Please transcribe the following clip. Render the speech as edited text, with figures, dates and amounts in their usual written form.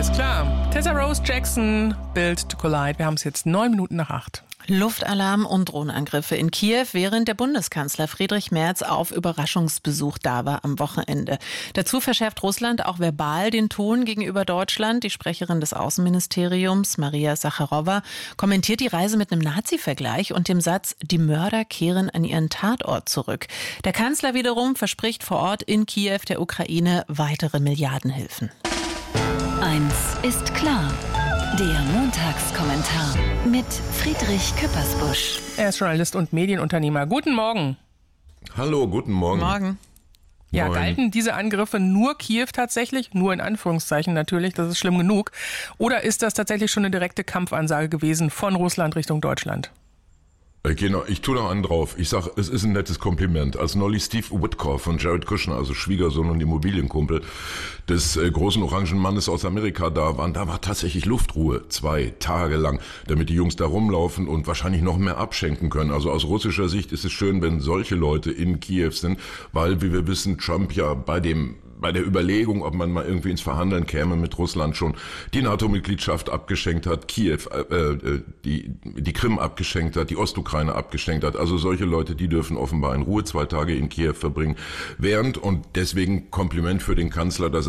Alles klar. Tessa Rose Jackson, Built to Collide. Wir haben es jetzt 8:09. Luftalarm und Drohnenangriffe in Kiew, während der Bundeskanzler Friedrich Merz auf Überraschungsbesuch da war am Wochenende. Dazu verschärft Russland auch verbal den Ton gegenüber Deutschland. Die Sprecherin des Außenministeriums, Maria Sacharowa, kommentiert die Reise mit einem Nazi-Vergleich und dem Satz, die Mörder kehren an ihren Tatort zurück. Der Kanzler wiederum verspricht vor Ort in Kiew der Ukraine weitere Milliardenhilfen. Eins ist klar. Der Montagskommentar mit Friedrich Küppersbusch. Er ist Journalist und Medienunternehmer. Guten Morgen. Hallo, guten Morgen. Morgen. Ja, Moin. galten diese Angriffe nur Kiew tatsächlich? Nur in Anführungszeichen natürlich, das ist schlimm genug. Oder ist das tatsächlich schon eine direkte Kampfansage gewesen von Russland Richtung Deutschland? Genau, ich tue noch einen drauf. Ich sag, es ist ein nettes Kompliment. Als neulich Steve Witkoff von Jared Kushner, also Schwiegersohn und Immobilienkumpel des großen orangen Mannes aus Amerika da waren, da war tatsächlich Luftruhe 2 Tage lang, damit die Jungs da rumlaufen und wahrscheinlich noch mehr abschenken können. Also aus russischer Sicht ist es schön, wenn solche Leute in Kiew sind, weil, wie wir wissen, Trump ja bei der Überlegung, ob man mal irgendwie ins Verhandeln käme mit Russland, schon die NATO-Mitgliedschaft abgeschenkt hat, Kiew, die Krim abgeschenkt hat, die Ostukraine abgeschenkt hat. Also solche Leute, die dürfen offenbar in Ruhe 2 Tage in Kiew verbringen. Und deswegen Kompliment für den Kanzler, dass